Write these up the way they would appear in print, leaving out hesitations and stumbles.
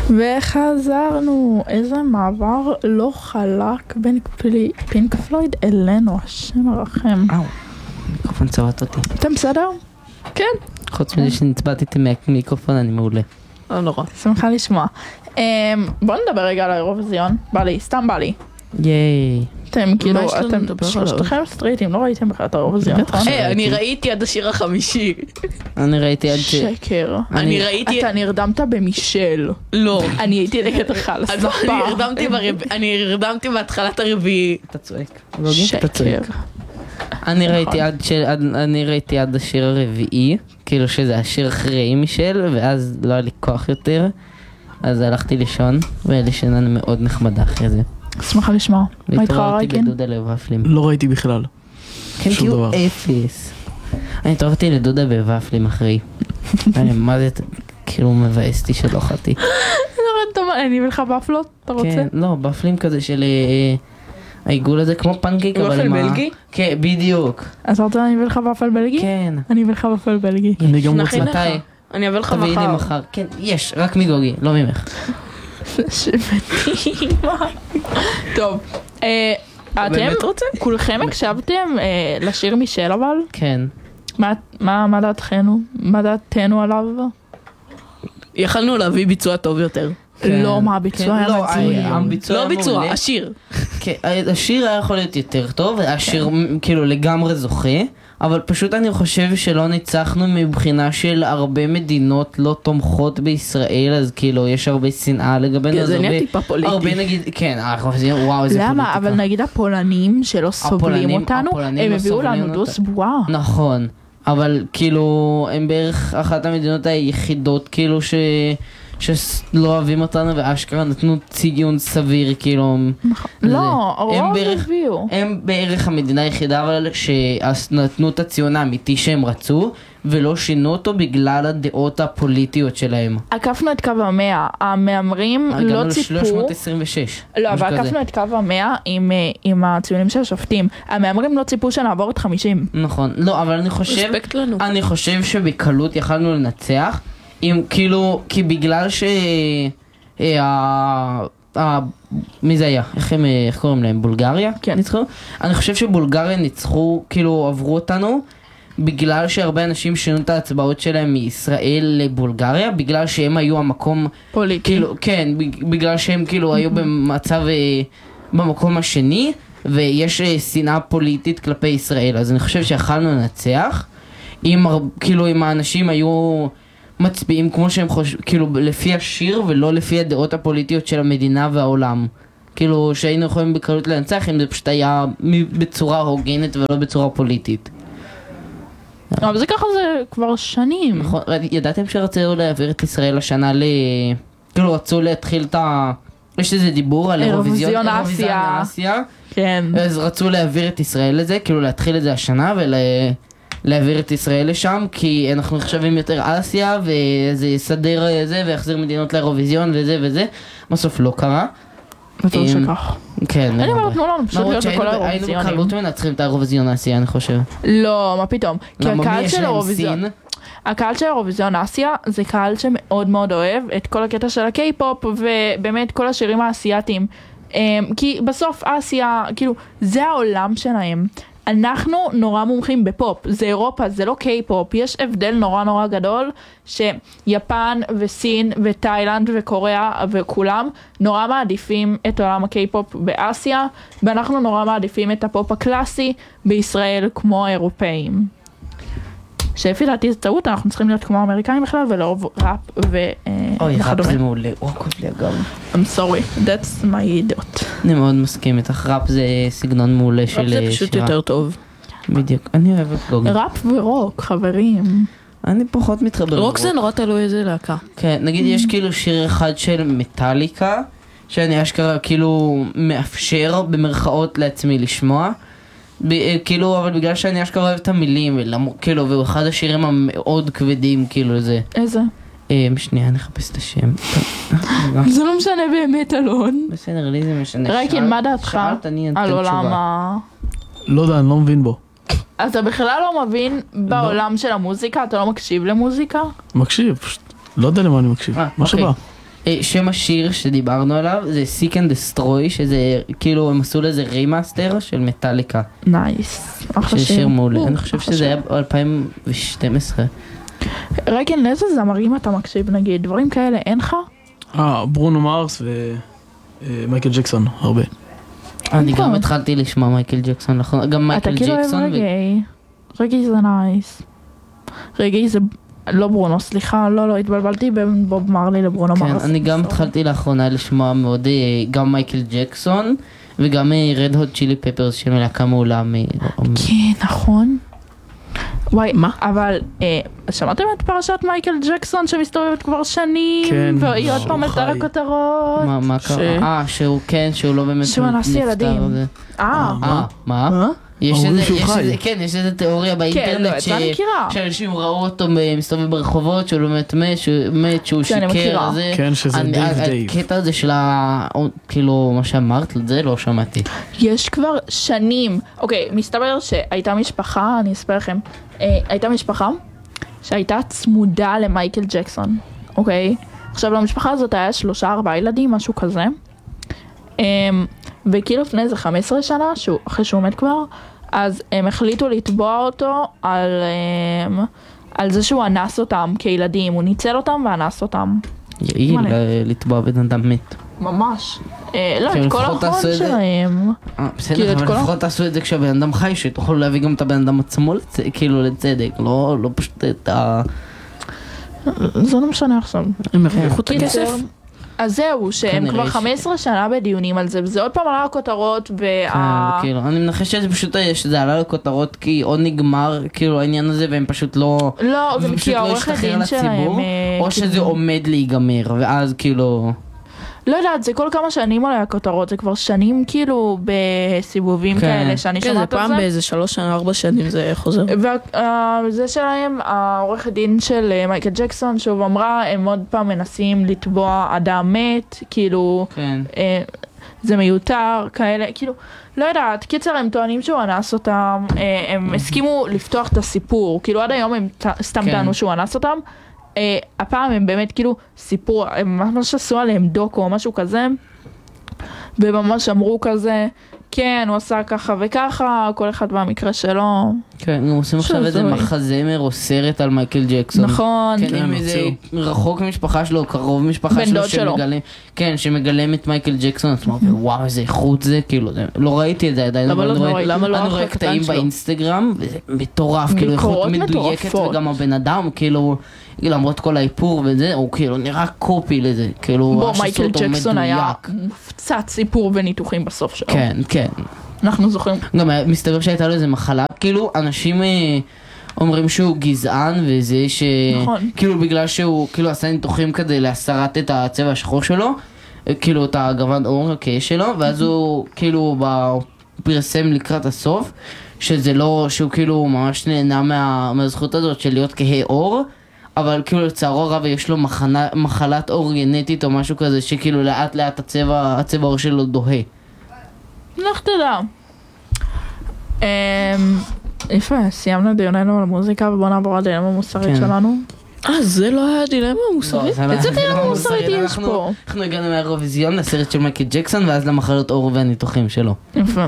וחזרנו, איזה מעבר לא חלק בין פינק פלויד אלינו, השם הרחם. מיקרופון צורת אותי. אתם בסדר? כן. חוץ מזה שנצבעתי מיקרופון, אני מעולה. לא נורא. שמחה לשמוע. בואו נדבר רגע על האירוויזיון. בא לי, סתם בא לי. ייי. אתם כאילו, יש לנו אתם לדבר שלושתכם סטרייטים, לא ראיתם בכלל את האירוויזיון, נכון? אני ראיתי עד השיר החמישי. אני ראיתי עד שקר. אני ראיתי... אתה נרדמת במישל. לא. אני הייתי נגד החל אז אני הרדמתי בהתחלת הרביעי. אתה צועק. שקר. אני ראיתי עד השיר הרביעי, כאילו שזה השיר אחרי מישל, ואז לא היה לי כוח יותר, אז הלכתי לישון, והיה לי שינה מאוד נחמדה אחרי זה. שמחה לשמוע. מה איתך והתעוררתי רייקין? בדודה לוואפלים. לא ראיתי בכלל. כן, שום כאילו דבר. אפס. אני התעוררתי לדודה בוואפלים אחרי. מה זה, כאילו מבאסתי שלא אכלתי. אני אביא לך בפלות, אתה רוצה? כן, לא, בפלים כזה של העיגול הזה כמו פנקייק, אבל ופל בלגי? כן, בדיוק. אז אתה רוצה אני אביא לך בפל בלגי? כן. אני אביא לך בפל בלגי. אני גם נכין רוצה. לך. מתי? אני אביא לך תביאי לי מחר. מחר. כן, יש, רק מגוגי, לא ממך. טוב, אתם באמת רוצה? כולכם הקשבתם לשיר מישל אבל? כן. מה דעתכנו? מה דעתנו עליו? יכלנו להביא ביצוע טוב יותר. כן. לא, מה הביצוע היה לא, מצוין. הביצוע לא היה ביצוע, מעולה. השיר. כן, השיר היה יכול להיות יותר טוב, השיר כאילו לגמרי זוכה, אבל פשוט אני חושב שלא ניצחנו מבחינה של הרבה מדינות לא תומכות בישראל, אז כאילו יש הרבה שנאה לגבינו. כן, אז זה נהיה הרבה- טיפה פוליטי. הרבה נגיד, כן, וואו איזה פוליטיקה. למה? אבל נגיד הפולנים שלא סובלים אותנו, הפולנים הם לא הביאו סובלים לנו אותנו. דוס בועה. נכון, אבל כאילו הם בערך אחת המדינות היחידות כאילו שלא אוהבים אותנו ואשכרה נתנו ציון סביר כאילו. לא, הרוב בערך- הביאו. הם בערך המדינה היחידה אבל שנתנו את הציון האמיתי שהם רצו ולא שינו אותו בגלל הדעות הפוליטיות שלהם. עקפנו את קו המאה, המאמרים לא הגענו ציפו, ל-326. לא, אבל עקפנו את קו המאה עם הציונים של השופטים. המאמרים לא ציפו שנעבור את 50. נכון, לא, אבל רספקט לנו. אני חושב שבקלות יכלנו לנצח, אם כאילו, כי בגלל מי זה היה? איך קוראים להם? בולגריה? כן. ניצחו? אני חושב שבולגריה ניצחו, כאילו עברו אותנו, בגלל שהרבה אנשים שינו את ההצבעות שלהם מישראל לבולגריה, בגלל שהם היו המקום, פוליטי. כאילו, כן, בגלל שהם כאילו היו במצב, במקום השני, ויש שנאה פוליטית כלפי ישראל, אז אני חושב שיכלנו לנצח, כאילו אם האנשים היו מצביעים כמו שהם חושבים, כאילו לפי השיר ולא לפי הדעות הפוליטיות של המדינה והעולם. כאילו שהיינו יכולים בקלות לנצח אם זה פשוט היה בצורה הוגנת ולא בצורה פוליטית. אבל זה ככה זה כבר שנים. נכון, ידעתם שרצו להעביר את ישראל השנה כאילו רצו להתחיל את יש איזה דיבור על אירוויזיון אסיה. כן. אז רצו להעביר את ישראל לזה, כאילו להתחיל את זה השנה להעביר את ישראל לשם, כי אנחנו נחשבים יותר אסיה, וזה יסדר זה, ויחזיר מדינות לאירוויזיון וזה וזה. בסוף לא קרה. בטוח שכך. כן. אני אומרת, תנו לנו פשוט להיות בכל היינו האירוויזיונים. בקלות מנצחים את האירוויזיון אסיה, אני חושב. לא, מה פתאום. כי למה, מי הקהל יש של להם האירוויזיון, סין? הקהל של האירוויזיון אסיה זה קהל שמאוד מאוד אוהב את כל הקטע של הקיי-פופ ובאמת כל השירים האסייתיים. כי בסוף אסיה, כאילו, זה העולם שלהם. אנחנו נורא מומחים בפופ, זה אירופה, זה לא קיי-פופ, יש הבדל נורא נורא גדול שיפן וסין ותאילנד וקוריאה וכולם נורא מעדיפים את עולם הקיי-פופ באסיה, ואנחנו נורא מעדיפים את הפופ הקלאסי בישראל כמו האירופאים. שלפי דעתי זה טעות, אנחנו צריכים להיות כמו האמריקאים בכלל ולאהוב ראפ אוי, ראפ וכדומה. זה מעולה, כואב לי הגב. I'm sorry, that's my דעות. אני מאוד מסכים איתך, ראפ זה סגנון מעולה של ראפ זה פשוט שירה. יותר טוב. בדיוק, אני אוהב את גוגי. ראפ ורוק, חברים. אני פחות מתחבר רוק זה נורא תלוי איזה להקה. כן, נגיד יש כאילו שיר אחד של מטאליקה, שאני אשכרה כאילו מאפשר במרכאות לעצמי לשמוע, כאילו, אבל בגלל שאני אשכרה אוהב את המילים, כאילו, והוא אחד השירים המאוד כבדים, כאילו זה. איזה? שנייה, נחפש את השם. זה לא משנה באמת, אלון. בסדר, לי זה משנה. רייקין, מה דעתך שאלת, אני אתן על תשובה. עולם ה... לא יודע, אני לא מבין בו. אתה בכלל לא מבין בעולם של המוזיקה? אתה לא מקשיב למוזיקה? מקשיב, פשוט לא יודע למה אני מקשיב. מה אוקיי. שבא. שם השיר שדיברנו עליו זה Seek and Destroy, שזה כאילו הם עשו לזה רימאסטר של מטאליקה. נייס. אחלה שזה שיר מעולה, אני אחלה חושב שזה שיר. היה ב-2012. רגע, לאיזה זמרים אתה מקשיב נגיד? דברים כאלה אין לך? ברונו מרס ומייקל ג'קסון, הרבה. אני גם נכון. התחלתי לשמוע מייקל ג'קסון, נכון? גם אתה מייקל כאילו אוהב ג'קסון. רגעי. רגעי זה נייס. רגעי זה... לא ברונו, סליחה, לא, התבלבלתי בין בוב מרלי לברונו כן, מרס. אני גם התחלתי לאחרונה לשמוע מאוד גם מייקל ג'קסון וגם רד הוט צ'ילי פפרס של מלהקה מעולה. כן, נכון. וואי, מה? אבל שמעתם את פרשת מייקל ג'קסון שמסתובבת כבר שנים? כן, והיא עוד פעם עלתה חי. לכותרות. מה קרה? שהוא כן, שהוא לא באמת שהוא אנס ילדים. זה. מה? מה? יש אומרים איזה, שהוא חי. כן, יש איזה תיאוריה לא, באינטרנט את זה אני מכירה. שאנשים ראו אותו מסתובב ברחובות, שהוא לא באמת מת, שהוא זה אני שיקר, מכירה. זה. כן, שזה דייב. הקטע הזה של כאילו, מה שאמרת, זה לא שמעתי. יש כבר שנים. אוקיי, מסתבר שהייתה משפחה, אני אספר לכם, הייתה משפחה שהייתה צמודה למייקל ג'קסון, אוקיי? עכשיו למשפחה הזאת היה 3-4 ילדים, משהו כזה. וכאילו לפני איזה 15 שנה, אחרי שהוא מת כבר, אז הם החליטו לתבוע אותו על זה שהוא אנס אותם כילדים, הוא ניצל אותם ואנס אותם. יעיל מלא. לתבוע בן אדם מת. ממש. לא, שהם את כל לפחות ההון תעשו את זה. שלהם. כאילו, בסדר, את אבל כל לפחות תעשו את זה כשהבן אדם חי, שתוכלו להביא גם את הבן אדם עצמו כאילו לצדק, לא פשוט את ה... זה לא משנה עכשיו. הם הרוויחו את קיצר, הכסף. אז זהו, שהם כנראה כבר ש- 15 שנה בדיונים על זה, וזה עוד פעם עלה לכותרות, כאילו, אני מנחש שזה פשוט, שזה עלה לכותרות כי או נגמר, כאילו, העניין הזה, והם פשוט לא... לא, זה פשוט כי לא העורך השתחרר הדין שלהם... לציבור, או שזה עומד להיגמר, ואז כאילו... לא יודעת, זה כל כמה שנים עולה הכותרות, זה כבר שנים כאילו בסיבובים כן. כאלה שאני כן, זה שומעת על פעם זה. באיזה 3-4 שנים זה חוזר. וזה שלהם, העורך הדין של מייקל ג'קסון, שוב אמרה, הם עוד פעם מנסים לתבוע אדם מת, כאילו, כן. זה מיותר, כאלה, כאילו, לא יודעת, קיצר הם טוענים שהוא אנס אותם, הם הסכימו לפתוח את הסיפור, כאילו עד היום הם סתם כן. טענו שהוא אנס אותם, הפעם הם באמת כאילו סיפור, הם ממש עשו עליהם דוקו או משהו כזה, וממש אמרו כזה, כן, הוא עשה ככה וככה, כל אחד במקרה שלו. כן, הם עושים עכשיו איזה שזוי. מחזמר או סרט על מייקל ג'קסון. נכון. כן, כן, עם איזה רחוק משפחה שלו, קרוב משפחה בן שלו, דוד שלו. כן, שמגלם את מייקל ג'קסון, את אומרת, וואו, איזה איכות זה, כאילו, לא ראיתי את זה עדיין, למה אבל לא אני רואה- ראית? למה לא אני רואה האח הקטן קטעים שלו? באינסטגרם, וזה מטורף, כאילו, איכות ביקורות מדויקת, מטורפות. וגם הבן אדם, כאילו, למרות כל האיפור וזה, הוא כאילו נראה קופי לזה, כאילו, בוא, ממש עשו מייקל אותו ג'קסון היה מדויק. מופצץ סיפור וניתוחים בסוף שלו. כן, כן. אנחנו זוכרים. גם מסתבר שהייתה לו איזה מחלה, כאילו אנשים אומרים שהוא גזען וזה ש... נכון. כאילו בגלל שהוא כאילו עשה ניתוחים כדי להסרת את הצבע השחור שלו, כאילו את הגוון עור הכהה שלו, ואז הוא כאילו פרסם לקראת הסוף, שזה לא, שהוא כאילו ממש נהנה מהזכות הזאת של להיות כהה עור, אבל כאילו לצערו הרב יש לו מחלת עור גנטית או משהו כזה, שכאילו לאט לאט הצבע העור שלו דוהה. לך תדע. יפה, סיימנו דיוננו על המוזיקה ובוא נעבור לדילמה המוסרית כן. שלנו. זה לא היה דילמה מוסרית? איזה דילמה מוסרית יש פה? אנחנו הגענו מהאירוויזיון לסרט של מייקל ג'קסון ואז למחלות עור והניתוחים שלו. יפה.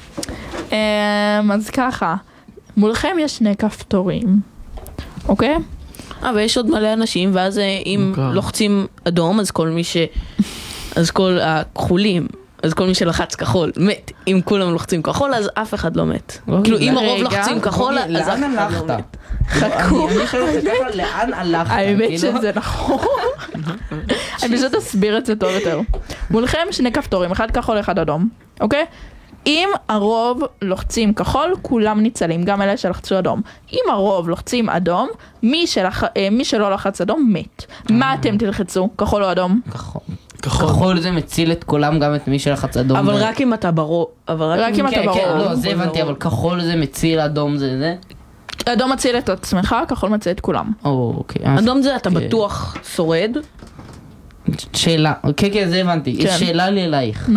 אז ככה, מולכם יש 2 כפתורים, אוקיי? ויש עוד מלא אנשים, ואז אם מוכר. לוחצים אדום, אז כל מי אז כל הכחולים, אז כל מי שלחץ כחול מת. אם כולם לוחצים כחול, אז אף אחד לא מת. כאילו, אם הרוב רגע, לוחצים כחול, אז אף לאן אחד לא הלכת? מת. חכו. אני שואלת אותך לאן הלכת? האמת כאילו? שזה נכון. אני פשוט אסביר את זה טוב יותר. מולכם 2 כפתורים, 1 כחול, 1 אדום, אוקיי? אם הרוב לוחצים כחול, כולם ניצלים, גם אלה שלחצו אדום. אם הרוב לוחצים אדום, מי שלא לחץ אדום מת. מה אתם תלחצו? כחול או אדום? כחול. כחול זה מציל את כולם, גם את מי שלחץ אדום. אבל רק אם אתה ברוב. רק אם אתה כן, ברוב. כן, לא, זה הבנתי, אבל כחול זה מציל, אדום זה. אדום מציל את עצמך, כחול מציל את כולם. אוקיי. אדום זה אתה אוקיי. בטוח שורד. שאלה, כן, זה הבנתי. כן. שאלה לי אלייך. נו.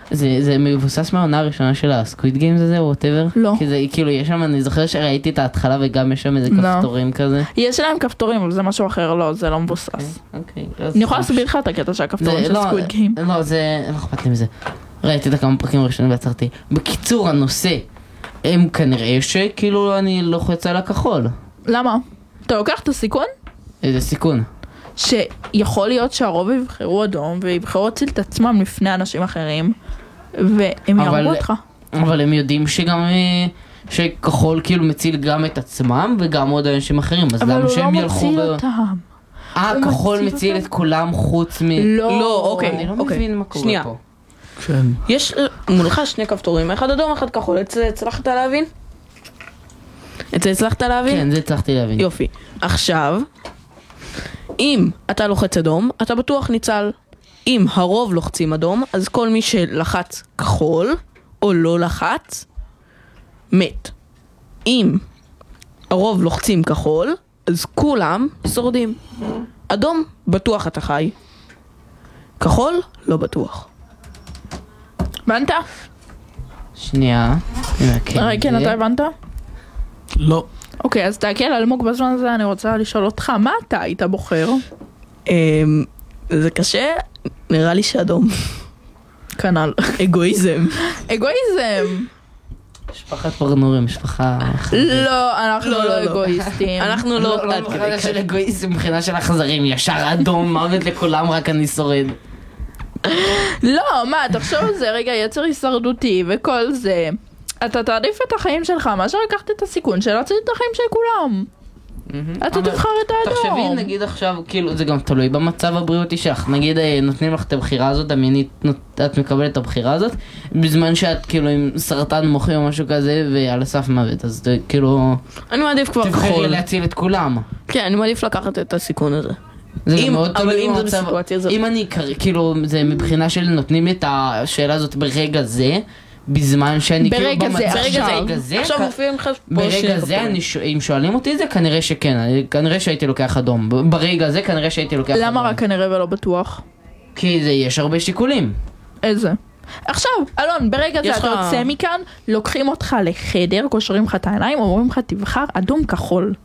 זה מבוסס מהעונה הראשונה של הסקוויד גיימס הזה או whatever? לא. כי זה כאילו יש שם, אני זוכר שראיתי את ההתחלה וגם יש שם איזה כפתורים כזה. יש להם כפתורים, אבל זה משהו אחר, לא, זה לא מבוסס. אוקיי. אני יכולה להסביר לך את הקטע של הכפתורים של סקוויד גיים. לא, זה, לא אכפת לי מזה. ראיתי את הכמה פרקים הראשונים ועצרתי. בקיצור, הנושא, הם כנראה שכאילו אני לוחץ על הכחול. למה? אתה לוקח את הסיכון? איזה סיכון. שיכול להיות שהרוב יבחרו אדום ויבחרו להציל את עצמם לפני אנשים אחרים והם יהרגו אותך. אבל הם יודעים שגם שכחול כאילו מציל גם את עצמם וגם עוד אנשים אחרים, אז למה שהם ילכו אבל הוא לא מציל אותם. כחול מציל את כולם חוץ מ... לא, אוקיי. אני לא מבין מה קורה פה. כן. יש מולך שני כפתורים, אחד אדום, אחד כחול. הצלחת להבין? את זה הצלחת להבין? כן, זה הצלחתי להבין. יופי. עכשיו, אם אתה לוחץ אדום, אתה בטוח ניצל. אם הרוב לוחצים אדום, אז כל מי שלחץ כחול, או לא לחץ, מת. אם הרוב לוחצים כחול, אז כולם שורדים. אדום, בטוח אתה חי. כחול, לא בטוח. הבנת? שנייה. כן, אתה הבנת? לא. אוקיי, אז תעכל אלמוג בזמן הזה, אני רוצה לשאול אותך, מה אתה היית בוחר? זה קשה, נראה לי שאדום. כנ"ל. אגואיזם. אגואיזם! משפחת פרנורים, משפחה... לא, אנחנו לא אגואיסטים. אנחנו לא... לא מבחינה של אגואיסטים, מבחינה של אכזרים, ישר אדום, מוות לכולם, רק אני שורד. לא, מה, תחשוב על זה, רגע, יצר הישרדותי וכל זה. אתה תעדיף את החיים שלך, מאשר לקחת את הסיכון של להציל את החיים של כולם. אתה תבחר את האדום. תחשבי, נגיד עכשיו, כאילו, זה גם תלוי במצב הבריאותי שלך. נגיד, נותנים לך את הבחירה הזאת, המינית, את מקבלת את הבחירה הזאת, בזמן שאת כאילו עם סרטן מוחי או משהו כזה, ועל הסף מוות, אז כאילו... אני מעדיף כבר תבחרי כחול. להציל את כולם. כן, אני מעדיף לקחת את הסיכון הזה. זה גם מאוד אבל תלוי אם זה במצב. בסיטואציה הזאת. אם אני, כאילו, זה מבחינה של נותנים את השאלה הזאת ברגע זה, בזמן שאני כאילו ברגע זה, ברגע זה, עכשיו מופיעים לך פה ברגע זה, אם שואלים אותי את זה, כנראה שכן, כנראה שהייתי לוקח אדום. ברגע זה, כנראה שהייתי לוקח אדום. למה רק כנראה ולא בטוח? כי יש הרבה שיקולים. איזה? עכשיו, אלון, ברגע זה אתה יוצא מכאן, לוקחים אותך לחדר, קושרים לך את העיניים, אומרים לך תבחר אדום כחול.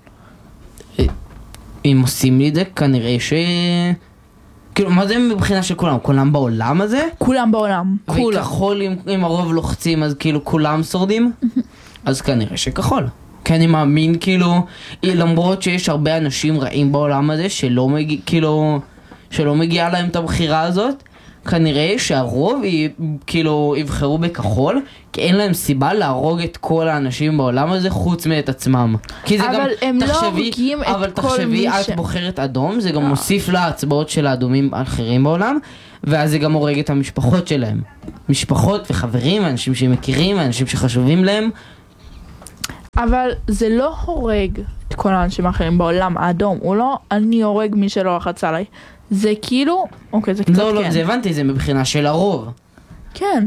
אם עושים לי את זה, כנראה ש... כאילו, מה זה מבחינה של כולם? כולם בעולם הזה? כולם בעולם. וכחול, אם הרוב לוחצים, אז כאילו כולם שורדים? אז כנראה שכחול. כי אני מאמין, כאילו, למרות שיש הרבה אנשים רעים בעולם הזה, שלא מגיעה להם את הבחירה הזאת, כנראה שהרוב כאילו יבחרו בכחול, כי אין להם סיבה להרוג את כל האנשים בעולם הזה חוץ מאת עצמם. כי זה אבל גם, הם לא הורגים את כל מי אבל תחשבי, את בוחרת אדום, זה גם מוסיף להצבעות של האדומים האחרים בעולם, ואז זה גם הורג את המשפחות שלהם. משפחות וחברים, אנשים שמכירים, אנשים שחשובים להם. אבל זה לא הורג את כל האנשים האחרים בעולם האדום, הוא לא, אני הורג מי שלא לחץ עליי. זה כאילו, אוקיי, זה קצת כן. לא, זה הבנתי, זה מבחינה של הרוב. כן.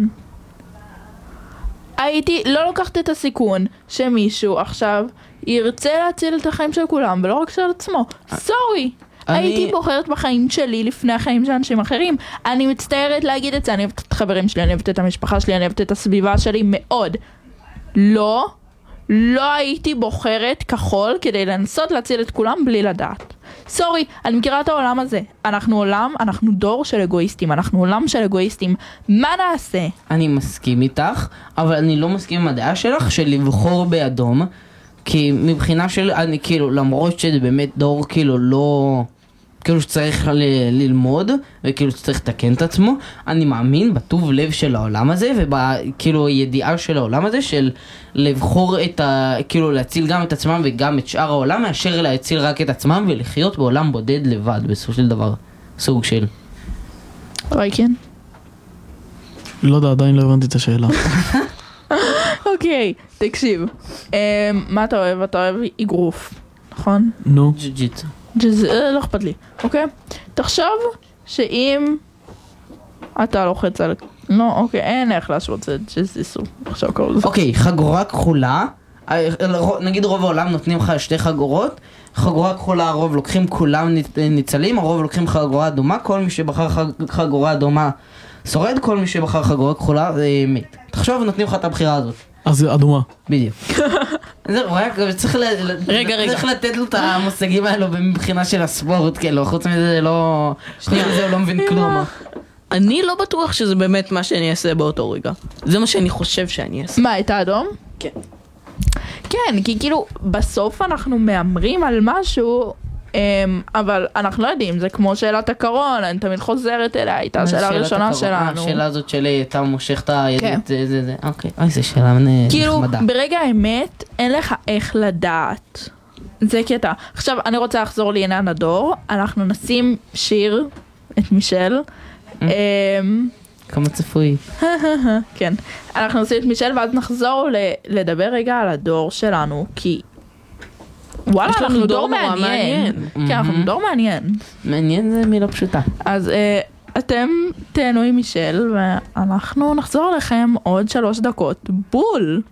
הייתי לא לוקחת את הסיכון שמישהו עכשיו ירצה להציל את החיים של כולם ולא רק של עצמו. סורי. הייתי בוחרת בחיים שלי לפני החיים של אנשים אחרים. אני מצטערת להגיד את זה, אני אוהבת את החברים שלי, אני אוהבת את המשפחה שלי, אני אוהבת את הסביבה שלי מאוד. לא הייתי בוחרת כחול כדי לנסות להציל את כולם בלי לדעת. סורי, אני מכירה את העולם הזה. אנחנו דור של אגואיסטים, אנחנו עולם של אגואיסטים. מה נעשה? אני מסכים איתך, אבל אני לא מסכים עם הדעה שלך של לבחור באדום, כי מבחינה של, אני כאילו, למרות שזה באמת דור כאילו לא... כאילו שצריך ללמוד, וכאילו שצריך לתקן את עצמו, אני מאמין בטוב לב של העולם הזה, ובכאילו ידיעה של העולם הזה, של לבחור את כאילו להציל גם את עצמם וגם את שאר העולם, מאשר להציל רק את עצמם ולחיות בעולם בודד לבד, בסופו של דבר. סוג של. רייקן? לא יודע, עדיין לא הבנתי את השאלה. אוקיי, תקשיב. מה אתה אוהב? אתה אוהב אגרוף, נכון? נו. ג'ו-ג'יטסו. לא אכפת לי, אוקיי? תחשוב שאם אתה לוחץ על... לא, אוקיי, אין איך להשוות את זה, ג'זיסו. עכשיו קוראים לזה. אוקיי, חגורה כחולה, נגיד רוב העולם נותנים לך שתי חגורות, חגורה כחולה הרוב לוקחים כולם ניצלים, הרוב לוקחים חגורה אדומה, כל מי שבחר חגורה אדומה שורד, כל מי שבחר חגורה כחולה מת. תחשוב, נותנים לך את הבחירה הזאת. אז זה אדומה. בדיוק. זהו, רק צריך צריך לתת לו את המושגים האלו מבחינה של הספורט, כאילו, חוץ מזה זה לא... זה לא מבין כלום. אני לא בטוח שזה באמת מה שאני אעשה באותו רגע. זה מה שאני חושב שאני אעשה. מה, את האדום? כן. כן, כי כאילו בסוף אנחנו מאמרים על משהו, אבל אנחנו לא יודעים, זה כמו שאלת הקרון, אני תמיד חוזרת אליה, הייתה השאלה הראשונה שלנו. השאלה הזאת שלי, אתה מושך את הידית, זה, אוקיי, אוי, זה שאלה נחמדה. כאילו, ברגע האמת, אין לך איך לדעת. זה קטע. עכשיו, אני רוצה לחזור לעניין הדור, אנחנו נשים שיר, את מישל, כמה צפוי. כן, אנחנו נשים את מישל ואז נחזור לדבר רגע על הדור שלנו, כי וואלה, אנחנו דור מעניין. כן, אנחנו דור מעניין. מעניין זה מילה פשוטה. אז אתם תהנו עם מישל ואנחנו נחזור לכם עוד 3 דקות בול.